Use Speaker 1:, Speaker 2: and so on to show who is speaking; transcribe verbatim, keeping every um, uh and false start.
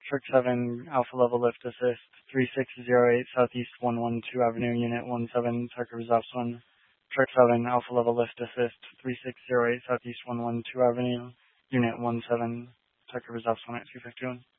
Speaker 1: Truck seven, Alpha Level Lift Assist, three six zero eight Southeast one one two Avenue, Unit one seven, Tucker Reserves one. Truck seven, Alpha Level Lift Assist, three six zero eight Southeast one one two Avenue, Unit one seven, Tucker Reserves one at two fifty-one.